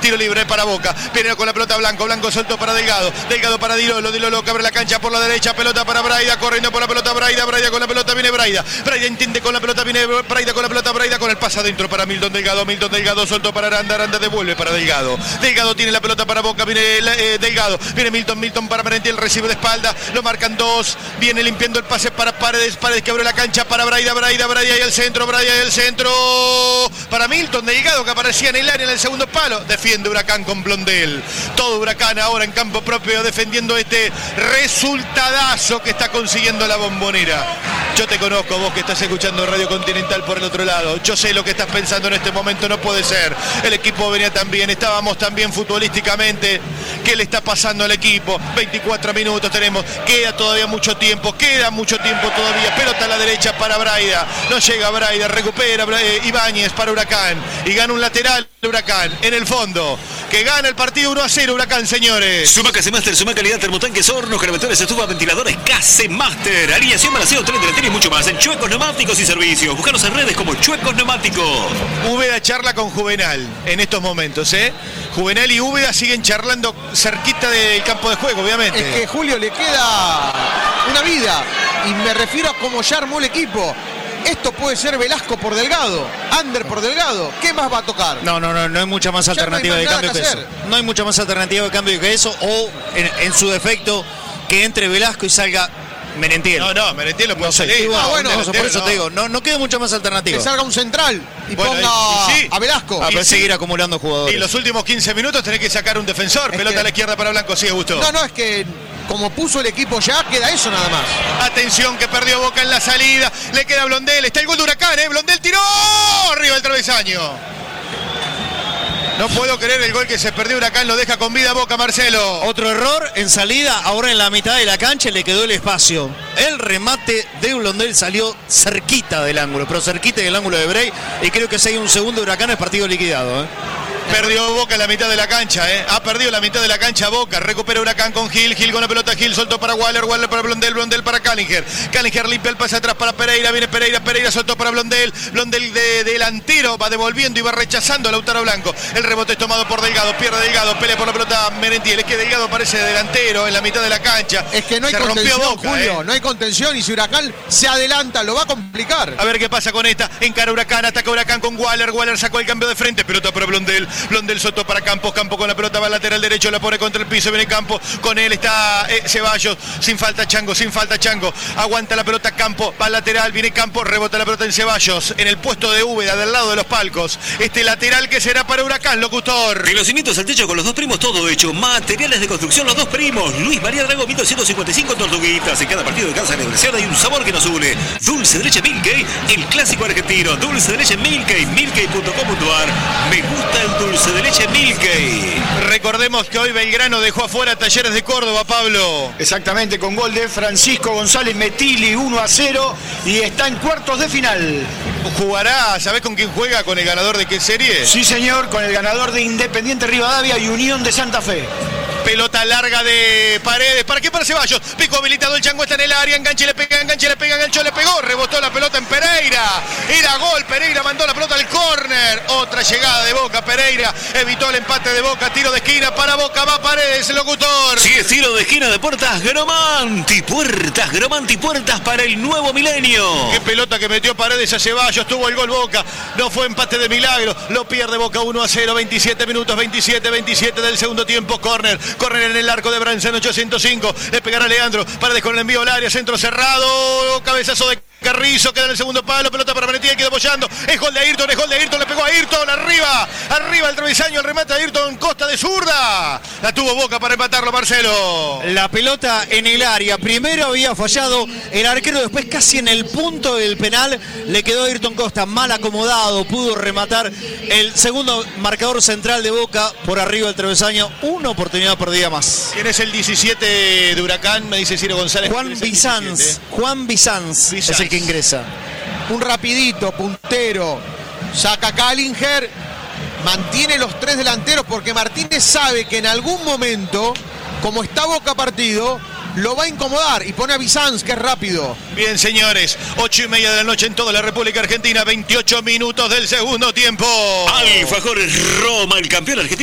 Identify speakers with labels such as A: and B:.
A: Tiro libre para Boca. Viene con la pelota Blanco. Blanco soltó para Delgado. Delgado para Dilolo. Dilolo que abre la cancha por la derecha. Pelota para Braida. Corriendo por la pelota Braida. Braida con la pelota. Viene Braida. Braida entiende con la pelota. Viene Braida con la pelota. Braida con el pase adentro para Milton Delgado. Milton Delgado soltó para Aranda. Aranda devuelve para Delgado. Delgado tiene la pelota para Boca. Viene Delgado. Viene Milton. Milton para Merentiel. Recibe de espalda. Lo marcan dos. Viene limpiando el pase para Paredes. Paredes que abre la cancha para Braida. Braida y el centro. Braida y el centro. Para Milton Delgado que aparecía en el área en el segundo palo. Defiende Huracán con Blondel. Todo Huracán ahora en campo propio defendiendo este resultadazo que está consiguiendo la Bombonera. Yo te conozco, vos que estás escuchando Radio Continental por el otro lado. Yo sé lo que estás pensando en este momento, no puede ser. El equipo venía tan bien, estábamos tan bien futbolísticamente. ¿Qué le está pasando al equipo? 24 minutos tenemos, queda todavía mucho tiempo, todavía. Pelota a la derecha para Braida. No llega Braida, recupera Ibáñez para Huracán. Y gana un lateral Huracán en el fondo. Que gana el partido 1-0 Huracán, señores.
B: Suma Casemaster, suma calidad, termotanques, hornos, calefactores, estufas, ventiladores, Casemaster. Alineación, balanceo, tren delantero y mucho más en Chuecos Neumáticos y Servicios. Búscanos en redes como Chuecos Neumáticos.
A: Úbeda charla con Juvenal en estos momentos, Juvenal y Úbeda siguen charlando cerquita del campo de juego, obviamente.
C: Es que Julio le queda una vida. Y me refiero a cómo ya armó el equipo. Esto puede ser Velasco por Delgado, Ander por Delgado. ¿Qué más va a tocar?
D: No hay mucha más alternativa de cambio que eso. No hay mucha más alternativa de cambio que eso. O en su defecto, que entre Velasco y salga Merentiel.
A: Merentiel lo puede salir.
D: Por eso te digo, no queda mucha más alternativa.
C: Que salga un central y ponga a Velasco.
D: A seguir acumulando jugadores.
A: Y los últimos 15 minutos tenés que sacar un defensor. Pelota a la izquierda para Blanco, sigue Gusto.
C: Es que como puso el equipo ya, queda eso nada más.
A: Atención que perdió Boca en la salida. Le queda Blondel. Está el gol de Huracán, Blondel tiró arriba del travesaño. No puedo creer el gol que se perdió Huracán. Lo deja con vida Boca, Marcelo.
D: Otro error en salida. Ahora en la mitad de la cancha le quedó el espacio. El remate de Blondel salió cerquita del ángulo. Pero cerquita del ángulo de Brey. Y creo que si hay un segundo Huracán es partido liquidado,
A: Perdió Boca en la mitad de la cancha, Ha perdido la mitad de la cancha Boca. Recupera Huracán con Gil. Gil con la pelota. Gil soltó para Waller. Waller para Blondel. Blondel para Callinger. Callinger limpia el pase atrás para Pereira. Viene Pereira. Pereira soltó para Blondel. Blondel de delantero. Va devolviendo y va rechazando a Lautaro Blanco. El rebote es tomado por Delgado. Pierde Delgado. Pelea por la pelota Merentiel. Es que Delgado parece delantero en la mitad de la cancha.
C: Es que no hay contención, Boca, Julio. No hay contención. Y si Huracán se adelanta, lo va a complicar.
A: A ver qué pasa con esta. Encara Huracán. Ataca Huracán con Waller. Waller sacó el cambio de frente. Pelota para Blondel. Blondel soltó para Campos. Campos con la pelota va al lateral derecho. La pone contra el piso. Viene Campos. Con él está Ceballos. Sin falta Chango. Aguanta la pelota Campos. Va al lateral. Viene Campos. Rebota la pelota en Ceballos. En el puesto de Úbeda, del lado de los palcos. Este lateral que será para Huracán, locutor.
B: De los cimientos al techo con los dos primos, todo hecho. Materiales de construcción, los dos primos. Luis María Drago, 1255 Tortuguitas. En cada partido de casa celebración hay un sabor que nos une. Dulce de leche Milkey, el clásico argentino. Dulce de leche Milkey, milkey.com.ar. Me gusta el dulce de leche Milkey.
A: Recordemos que hoy Belgrano dejó afuera a Talleres de Córdoba, Pablo.
E: Exactamente, con gol de Francisco González Metili, 1-0, y está en cuartos de final.
A: ¿Jugará? ¿Sabés con quién juega? ¿Con el ganador de qué serie?
E: Sí, señor, con el ganador de Independiente Rivadavia y Unión de Santa Fe.
A: Pelota larga de Paredes. ¿Para qué? Para Ceballos. Pico habilitado, el Chango está en el área. Enganche, le pega, Gancho le pegó. Rebotó la pelota en Pereira. Era gol. Pereira mandó la pelota al córner. Otra llegada de Boca. Pereira evitó el empate de Boca. Tiro de esquina para Boca. Va Paredes, el locutor.
B: Sí, es tiro de esquina de Puertas Gromanti. Puertas para el nuevo milenio.
A: Qué pelota que metió Paredes a Ceballos. Tuvo el gol Boca. No fue empate de milagro. Lo pierde Boca 1-0. 27 minutos. 27 del segundo tiempo. Córner en el arco de Bransen, 805. Le pegará Leandro. Paredes con el envío al área. Centro cerrado. Cabezazo de Carrizo. Queda en el segundo palo. Pelota para Merentiel. Queda apoyando. Es gol de Ayrton. Le pegó a Ayrton. Arriba el travesaño. El remate de Ayrton. Costa de zurda. La tuvo Boca para empatarlo, Marcelo.
D: La pelota en el área. Primero había fallado el arquero. Después casi en el punto del penal le quedó Ayrton Costa. Mal acomodado. Pudo rematar el segundo marcador central de Boca por arriba del travesaño. Una oportunidad perdida más.
A: ¿Quién es el 17 de Huracán? Me dice Ciro González.
D: Juan Bizanz es el que ingresa.
C: Un rapidito, puntero. Saca Callinger. Mantiene los tres delanteros porque Martínez sabe que en algún momento, como está Boca partido, lo va a incomodar y pone a Bizanz, que es rápido.
A: Bien, señores, 8:30 de la noche en toda la República Argentina, 28 minutos del segundo tiempo.
B: Alfajores Roma, el campeón argentino.